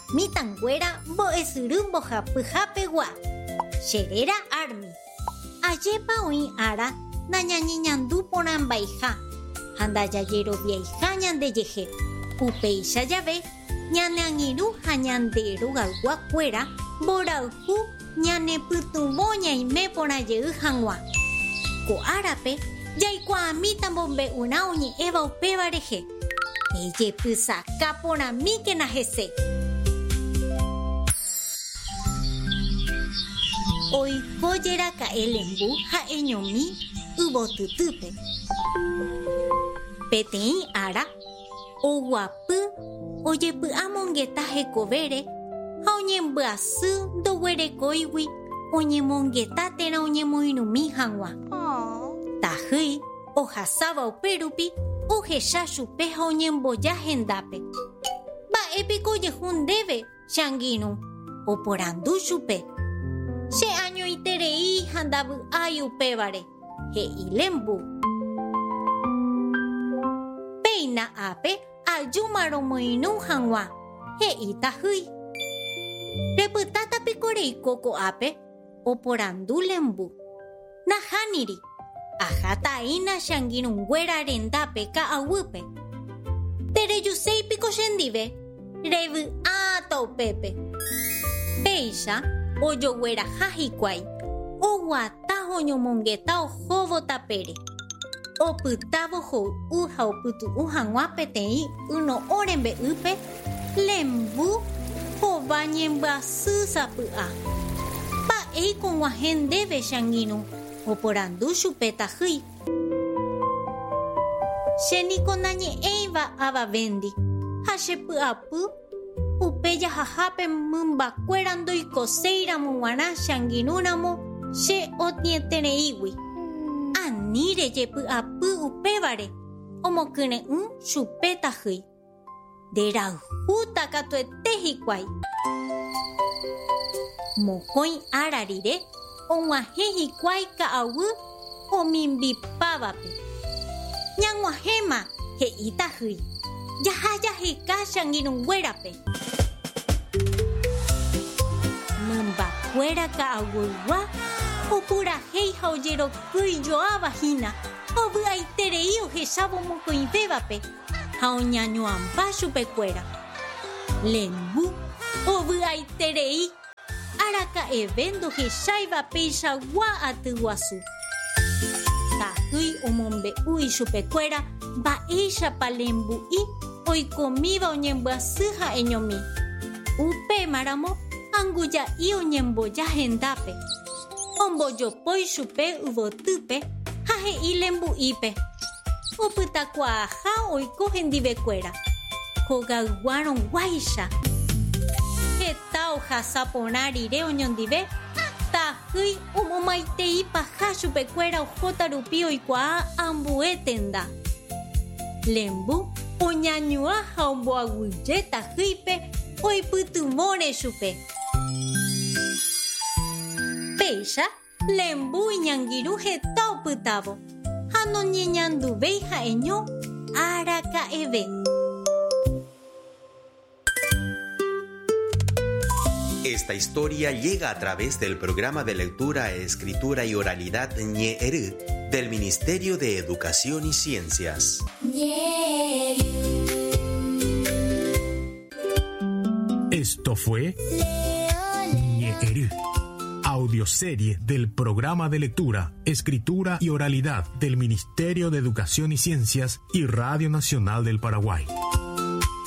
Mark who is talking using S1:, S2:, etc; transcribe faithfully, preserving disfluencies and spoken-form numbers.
S1: mitanguera mbo'esyry mbohapyhapegua. Cherera Armi. Ajépa oĩ ára nañañeñandu porãmbaiha ha ndajajeroviaiha ñandejehe. Upéicha jave ñane angirũ ha ñande rogayguakuéra mborayhu ñanepytũvõ ñaime porãjey hag̃ua. Ko árape jaikuaamíta mbombe'urã oñe'ẽva upéva rehe. Ejepysaka porãmíkena hese. Oikójeraka'e lembu ha'eñomi yvotytýpe. Peteĩ ára oguapy ojepy'amongeta hekovére ha oñembyasy ndoguerekóigui oñemongeta térã oñemoirũmi hag̃ua. Tahýi ohasáva upérupi ohecha chupe ha oñemboja hendápe. Mba'épiko ojehu ndéve che angirũ, oporandu chupe. Che añoiterei ha ndavy'ái upévare, he'i lembu. Péina ápe ajúma romoirũ hag̃ua, he'i tahýi. Repytátapiko reiko ko'ápe, oporandu lembu. Nahániri, ahátaína che angirũnguéra rendápe ka'aguýpe. Terejuséipiko chendive, revy'áta upépe. Péicha ojogueraha hikuái, oguata oñomongeta ohóvo tapére. Opytávo ho'y ha opytu'u hag̃ua peteĩ yno'õ rembe'ýpe lembu hova ñembyasy sapy'a. Mba'éiko g̃uahẽ ndéve che angirũ, oporandu chupe tahýi. Chéniko nañe'ẽiva avavéndi ha chepy'apy upe jahahápe mymbakuéra ndoikoséiramo g̃uarã che angirũramo che otĩetereígui. Aníre jepy'apy upévare omokyrẽ'ỹ chupe tahýi. Nderayhúta katuete hikuái. Mokõi ára rire og̃uahẽ hikuái ka'aguy omimbipávape. Ñag̃uahẽma, he'i tahýi. Jaha jaheka che angirũnguérape. Mymbakuéra ka'aguygua opurahéi ha ojerokýijoavahína ovy'aiterei ohechávo mokõivévape ha oñañoãmba chupekuéra. Lembu ovy'aiterei araka'eve ndohecháiva péichagua aty guasu. Tahýi omombe'úi chupekuéra mba'éichapa lembu'i oikómiva oñembyasy ha'eñomi. Upémaramo anguja'i oñemboja hendápe. Ombojopói chupe yvotýpe ha he'i lembu'ípe. Opytakuaaha oiko hendivekuéra. Hogayguarõguáicha. Heta ohasa porã rire oñondive. Tahýi omomaitei paha chupekuéra ohóta rupi oikuaa ambue tenda. Lembu oñañua ha omboaguýje tahýipe oipytyvõre chupe. Péicha lembu iñangirũ heta opytávo ha noñeñanduvéi ha'eño araka'eve.
S2: Esta historia llega a través del programa de lectura, escritura y oralidad Ñe'ẽry del Ministerio de Educación y Ciencias.
S3: Esto fue Ñe'ẽry, audioserie del programa de lectura, escritura y oralidad del Ministerio de Educación y Ciencias y Radio Nacional del Paraguay.